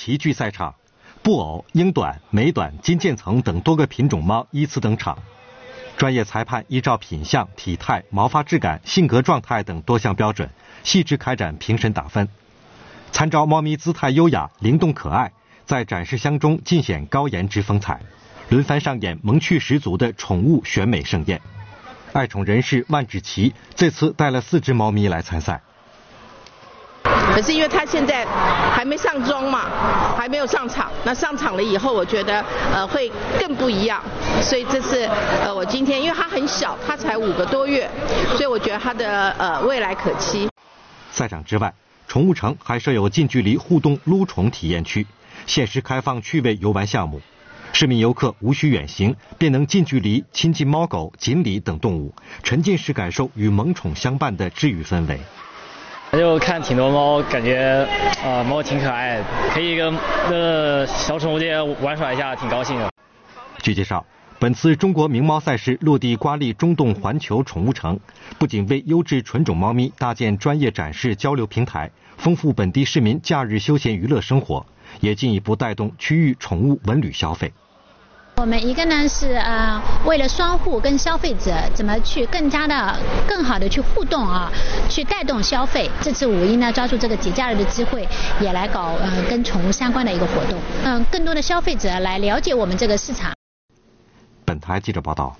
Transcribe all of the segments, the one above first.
齐聚赛场，布偶、英短、美短、金渐层等多个品种猫依次登场。专业裁判依照品相、体态、毛发质感、性格状态等多项标准，细致开展评审打分。参照猫咪姿态优雅、灵动可爱，在展示箱中尽显高颜值风采，轮番上演萌趣十足的宠物选美盛宴。爱宠人士万芷琪这次带了4只猫咪来参赛。 可是因为他现在还没上妆嘛，还没有上场，那上场了以后，我觉得会更不一样。所以这次我今天因为他很小，他才5个多月，所以我觉得他的未来可期。 赛场之外，宠物城还设有近距离互动撸宠体验区，限时开放趣味游玩项目。市民游客无需远行，便能近距离亲近猫狗、锦鲤等动物，沉浸式感受与萌宠相伴的治愈氛围。 就看挺多猫，感觉猫挺可爱的，可以跟小宠物店玩耍一下，挺高兴的。 据介绍，本次中国名猫赛事落地瓜沥中洞环球宠物城，不仅为优质纯种猫咪搭建专业展示交流平台，丰富本地市民假日休闲娱乐生活，也进一步带动区域宠物文旅消费。 我们一个呢是为了双户跟消费者怎么去更好的去互动去带动消费。这次5·1呢抓住这个节假日的机会，也来搞跟宠物相关的一个活动，更多的消费者来了解我们这个市场。 本台记者报道。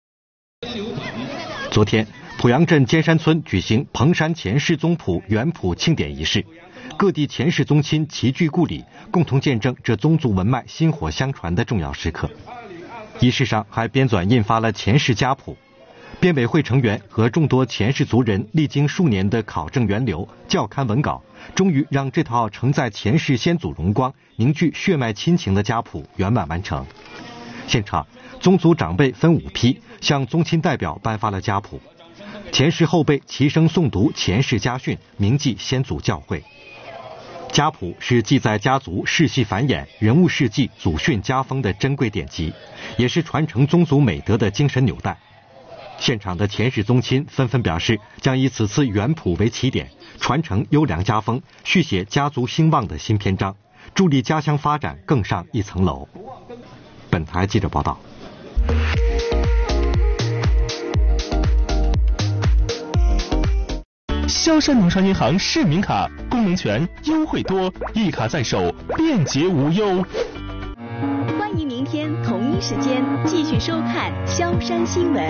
昨天，濮阳镇尖山村举行彭山前世宗谱圆谱庆典仪式，各地前世宗亲齐聚故里，共同见证这宗族文脉薪火相传的重要时刻。仪式上还编纂印发了前世家谱，编委会成员和众多前世族人历经数年的考证源流、校勘文稿，终于让这套承载前世先祖荣光、凝聚血脉亲情的家谱圆满完成。现场，宗族长辈分5批向宗亲代表颁发了家谱，前世后辈齐声诵读前世家训，铭记先祖教诲。家谱是记载家族世系繁衍、人物事迹、祖训家风的珍贵典籍，也是传承宗族美德的精神纽带。现场的前世宗亲纷纷表示，将以此次圆谱为起点，传承优良家风，续写家族兴旺的新篇章，助力家乡发展更上一层楼。本台记者报道。 萧山农商银行市民卡功能全，优惠多，一卡在手，便捷无忧。 欢迎明天同一时间继续收看萧山新闻。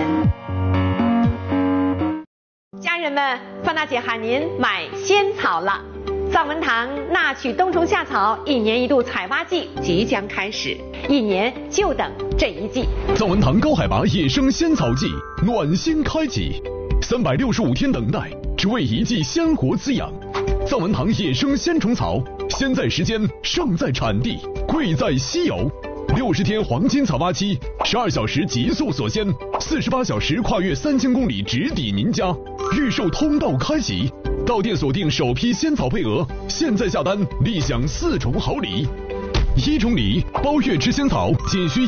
家人们，范大姐喊您买仙草了。藏文堂纳曲冬虫夏草1年1度采挖季即将开始，1年就等这一季。 藏文堂高海拔野生仙草季暖心开启，365天等待，只为一剂鲜活滋养。藏文堂野生鲜虫草，先在时间，胜在产地，贵在稀有。60天黄金采挖期，12小时极速锁鲜，48小时跨越3000公里直抵您家。预售通道开启，到店锁定首批仙草配额，现在下单立享4重好礼。1重礼，包月吃仙草仅需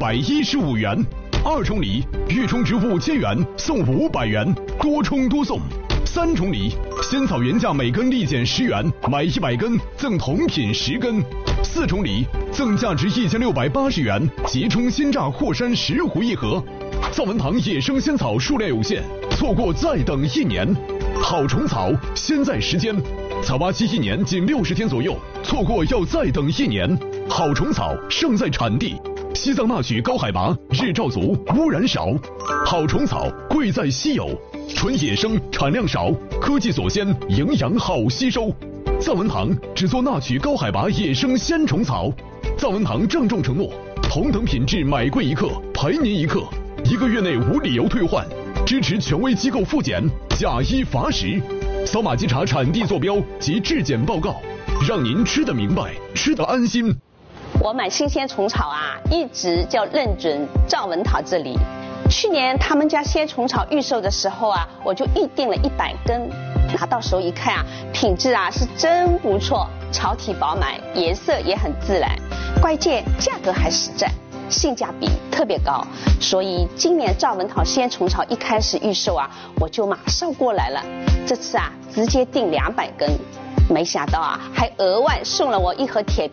1515元；2重礼，预充值5000元送500元，多充多送。3重礼，仙草原价每根立减10元，买100根赠同品10根。4重礼，赠价值1680元即充鲜榨霍山10壶1盒。藏文堂野生仙草数量有限，错过再等1年。好虫草，先在时间，采挖期1年仅60天左右，错过要再等1年。好虫草，胜在产地。西藏纳曲高海拔，日照足，污染少。好虫草，贵在稀有，纯野生，产量少，科技锁鲜，营养好吸收。藏文堂只做纳曲高海拔野生鲜虫草。藏文堂郑重承诺，同等品质买贵1克，赔您1克，1个月内无理由退换，支持权威机构复检，假1罚10。扫码稽查产地坐标及质检报告，让您吃得明白，吃得安心。 我买新鲜虫草一直就认准藏文堂这里。去年他们家鲜虫草预售的时候我就预定了100根，拿到手一看品质是真不错，草体饱满，颜色也很自然，关键价格还实在，性价比特别高。所以今年藏文堂鲜虫草一开始预售我就马上过来了。这次直接订200根，没想到还额外送了我1盒铁